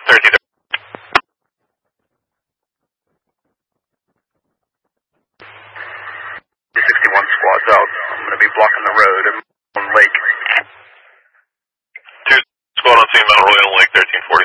13. 61 squads out. I'm going to be blocking the road at Mountain Lake. 2 squad on scene, Mount Royal Lake, 1340.